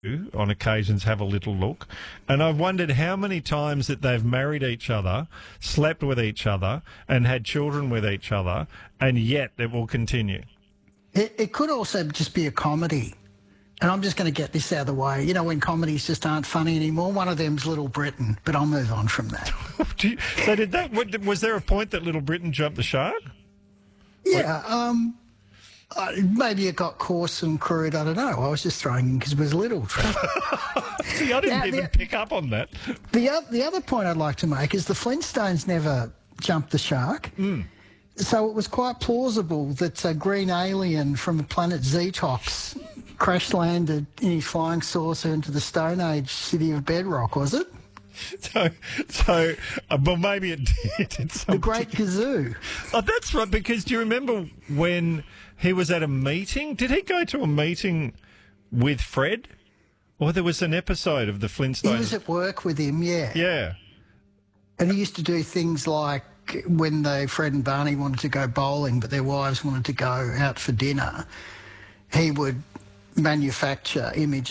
on occasions have a little look, and I've wondered how many times that they've married each other, slept with each other, and had children with each other, and yet it will continue. It could also just be a comedy. And I'm just going to get this out of the way. You know, when comedies just aren't funny anymore, one of them's Little Britain, but I'll move on from that. So was there a point that Little Britain jumped the shark? Yeah, maybe it got coarse and crude, I don't know. I was just throwing in because it was little. See, I didn't even pick up on that. The other point I'd like to make is the Flintstones never jumped the shark. Mm. So it was quite plausible that a green alien from the planet Zetox crash landed in his flying saucer into the Stone Age city of Bedrock, was it? Well, maybe it did. The Great Kazoo. Oh, that's right, because do you remember when he was at a meeting? Did he go to a meeting with Fred? Or there was an episode of the Flintstones? He was at work with him, yeah. Yeah. And he used to do things like when Fred and Barney wanted to go bowling, but their wives wanted to go out for dinner, he would manufacture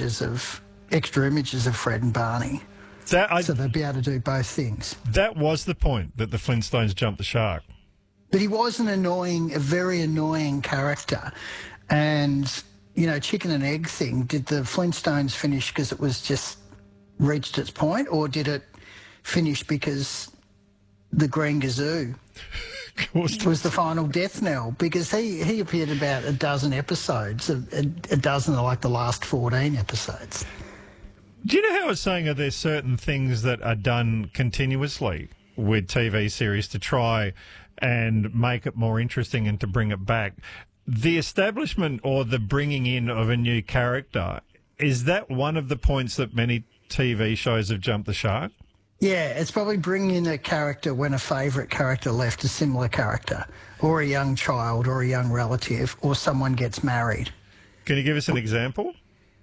extra images of Fred and Barney. So they'd be able to do both things. That was the point, that the Flintstones jumped the shark. But he was a very annoying character. And, you know, chicken and egg thing, did the Flintstones finish because it was just reached its point, or did it finish because the Green Gazoo was the final death knell? Because he appeared about a dozen episodes. A dozen are like the last 14 episodes. Do you know how I was saying there's certain things that are done continuously with TV series to try and make it more interesting and to bring it back? The establishment or the bringing in of a new character, is that one of the points that many TV shows have jumped the shark? Yeah, it's probably bringing in a character when a favourite character left a similar character, or a young child, or a young relative, or someone gets married. Can you give us an example?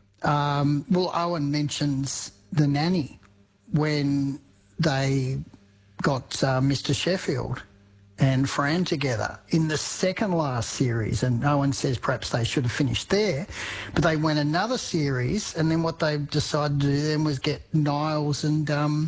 Well, Owen mentions The Nanny when they got Mr. Sheffield and Fran together in the second last series, and Owen says perhaps they should have finished there, but they went another series, and then what they decided to do then was get Niles and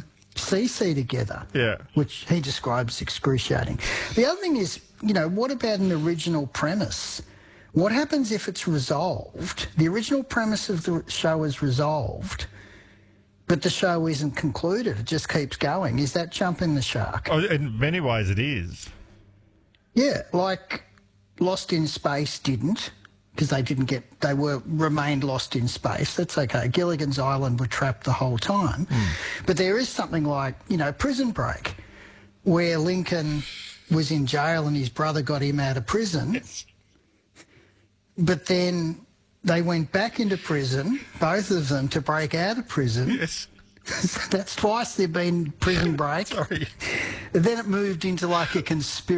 Cece together, which he describes excruciating. The other thing is, you know, what about an original premise? What happens if it's resolved? The original premise of the show is resolved, but the show isn't concluded. It just keeps going. Is that jumping the shark? Oh, in many ways it is. Yeah, like Lost in Space didn't, because they remained lost in space. That's okay. Gilligan's Island were trapped the whole time. But there is something like, you know, Prison Break, where Lincoln was in jail and his brother got him out of prison. Yes. But then they went back into prison, both of them, to break out of prison. Yes. That's twice they've been Prison Break. Sorry. Then it moved into like a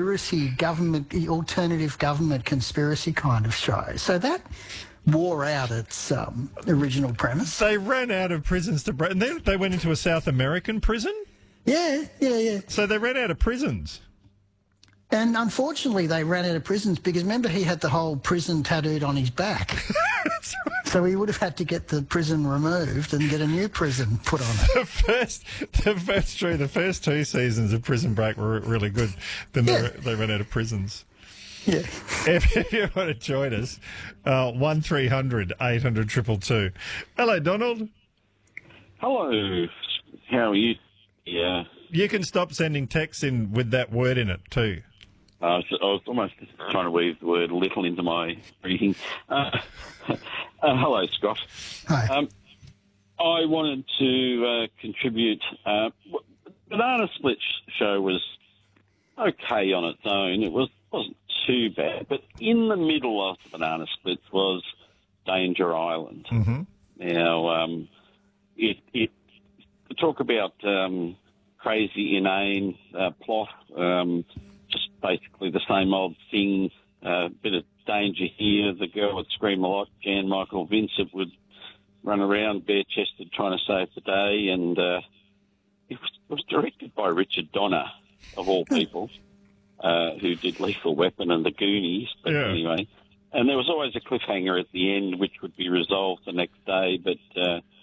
alternative government conspiracy kind of show. So that wore out its original premise. They ran out of prisons to break, and then they went into a South American prison? Yeah. So they ran out of prisons. And unfortunately, they ran out of prisons because, remember, he had the whole prison tattooed on his back. That's right. So he would have had to get the prison removed and get a new prison put on it. The first two seasons of Prison Break were really good. Then they ran out of prisons. Yeah. If you want to join us, 1300 800 222. Hello, Donald. Hello. How are you? Yeah. You can stop sending texts in with that word in it too. I was almost trying to weave the word little into my reading. Hello, Scott. Hi. I wanted to contribute. Banana Split show was okay on its own. It wasn't too bad. But in the middle of the Banana Splits was Danger Island. Mm-hmm. Now, it talk about crazy, inane plot, just basically the same old thing, bit of danger here. The girl would scream a lot. Jan Michael Vincent would run around bare-chested trying to save the day, and it was directed by Richard Donner, of all people, who did Lethal Weapon and The Goonies. But anyway, and there was always a cliffhanger at the end, which would be resolved the next day. But